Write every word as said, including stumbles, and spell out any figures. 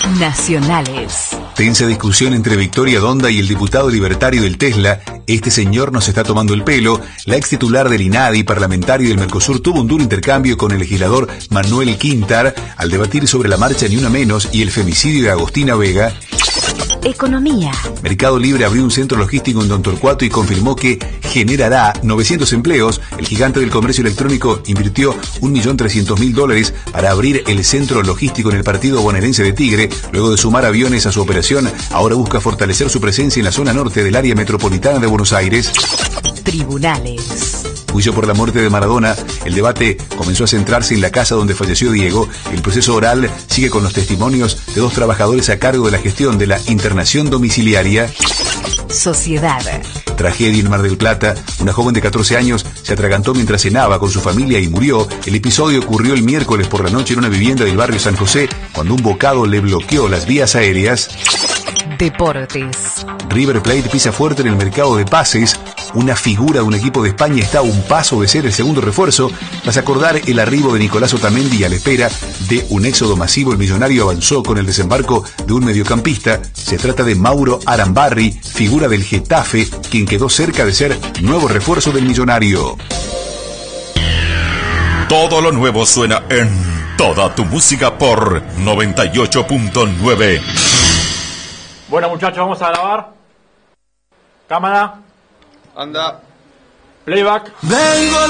Nacionales. Tensa discusión entre Victoria Donda y el diputado libertario del Tesla. Este señor nos está tomando el pelo. La ex titular del INADI, parlamentario del Mercosur, tuvo un duro intercambio con el legislador Manuel Quintar al debatir sobre la marcha Ni Una Menos y el femicidio de Agostina Vega. Economía. Mercado Libre abrió un centro logístico en Don Torcuato y confirmó que generará novecientos empleos. El gigante del comercio electrónico invirtió un millón trescientos mil dólares para abrir el centro logístico en el partido bonaerense de Tigre. Luego de sumar aviones a su operación, ahora busca fortalecer su presencia en la zona norte del área metropolitana de Buenos Aires. Tribunales. Juicio por la muerte de Maradona. El debate comenzó a centrarse en la casa donde falleció Diego. El proceso oral sigue con los testimonios de dos trabajadores a cargo de la gestión de la internación domiciliaria. Sociedad. Tragedia en Mar del Plata. Una joven de catorce años se atragantó mientras cenaba con su familia y murió. El episodio ocurrió el miércoles por la noche en una vivienda del barrio San José, cuando un bocado le bloqueó las vías aéreas. Deportes. River Plate pisa fuerte en el mercado de pases. Una figura de un equipo de España está a un paso de ser el segundo refuerzo. Tras acordar el arribo de Nicolás Otamendi y a la espera de un éxodo masivo, el millonario avanzó con el desembarco de un mediocampista. Se trata de Mauro Arambarri, figura del Getafe, quien quedó cerca de ser nuevo refuerzo del millonario. Todo lo nuevo suena en toda tu música por noventa y ocho punto nueve. Bueno, muchachos, vamos a grabar. Cámara. Anda. Playback. Vengo